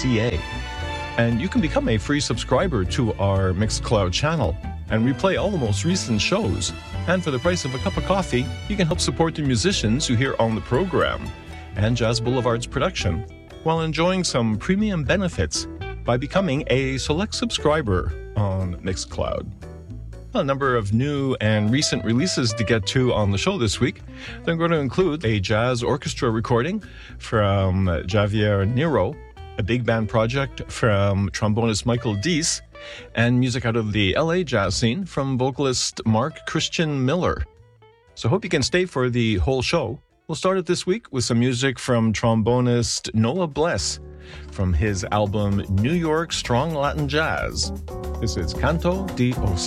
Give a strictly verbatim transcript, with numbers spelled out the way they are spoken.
c a. And you can become a free subscriber to our Mixcloud channel and replay all the most recent shows. And for the price of a cup of coffee, you can help support the musicians you hear on the program and Jazz Boulevard's production while enjoying some premium benefits by becoming a select subscriber on Mixcloud. A number of new and recent releases to get to on the show this week. They're going to include a jazz orchestra recording from Javier Nero, a big band project from trombonist Michael Deese, and music out of the L A jazz scene from vocalist Mark Christian Miller. So hope you can stay for the whole show. We'll start it this week with some music from trombonist Noah Bless from his album New York Strong Latin Jazz. This is Canto de Os.